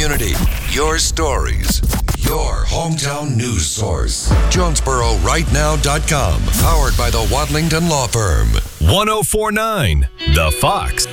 community, your stories, your hometown news source. JonesboroRightNow.com, powered by the Wadlington Law Firm. 1049 The Fox.